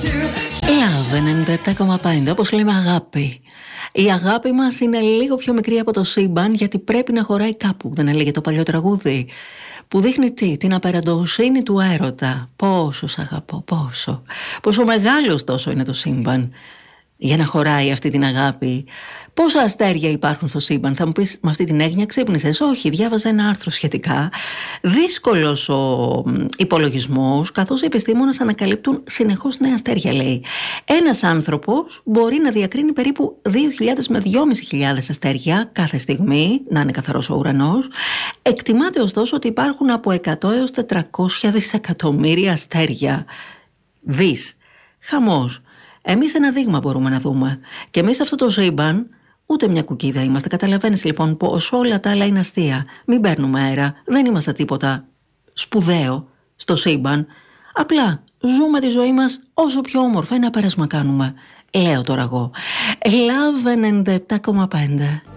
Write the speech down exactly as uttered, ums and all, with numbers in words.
Love ενενήντα επτά κόμμα πέντε, όπως λέμε αγάπη. Η αγάπη μας είναι λίγο πιο μικρή από το σύμπαν, γιατί πρέπει να χωράει κάπου. Δεν έλεγε το παλιό τραγούδι που δείχνει τι, την απεραντοσύνη του έρωτα. Πόσο σ' αγαπώ, πόσο. Πόσο μεγάλος τόσο είναι το σύμπαν για να χωράει αυτή την αγάπη. Πόσα αστέρια υπάρχουν στο σύμπαν, θα μου πεις, με αυτή την έγνοια ξύπνησες? Όχι, διάβαζα ένα άρθρο σχετικά. Δύσκολος ο υπολογισμός, καθώς οι επιστήμονες ανακαλύπτουν συνεχώς νέα αστέρια, λέει. Ένας άνθρωπος μπορεί να διακρίνει περίπου δύο χιλιάδες με δυόμισι χιλιάδες αστέρια κάθε στιγμή, να είναι καθαρός ο ουρανός. Εκτιμάται ωστόσο ότι υπάρχουν από εκατό έως τετρακόσια δισεκατομμύρια αστέρια. Δις. Χαμός. Εμείς ένα δείγμα μπορούμε να δούμε. Και εμείς αυτό το σύμπαν ούτε μια κουκίδα είμαστε. Καταλαβαίνεις λοιπόν πως όλα τα άλλα είναι αστεία. Μην παίρνουμε αέρα. Δεν είμαστε τίποτα σπουδαίο στο σύμπαν. Απλά ζούμε τη ζωή μας όσο πιο όμορφα. Ένα πέρασμα κάνουμε. Λέω τώρα εγώ. Love ενενήντα επτά κόμμα πέντε.